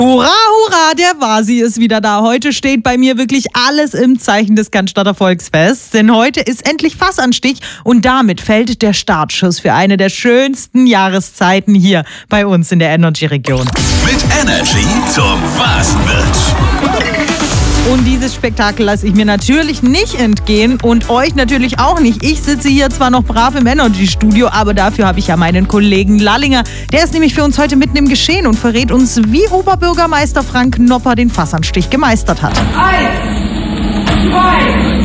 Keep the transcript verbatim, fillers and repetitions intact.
Hurra, hurra, der Vasi ist wieder da. Heute steht bei mir wirklich alles im Zeichen des Cannstatter Volksfests. Denn heute ist endlich Fassanstich und damit fällt der Startschuss für eine der schönsten Jahreszeiten hier bei uns in der Energy-Region. Mit Energy zum Faswitch. Und dieses Spektakel lasse ich mir natürlich nicht entgehen und euch natürlich auch nicht. Ich sitze hier zwar noch brav im Energy-Studio, aber dafür habe ich ja meinen Kollegen Lallinger. Der ist nämlich für uns heute mitten im Geschehen und verrät uns, wie Oberbürgermeister Frank Nopper den Fassanstich gemeistert hat. Eins, zwei,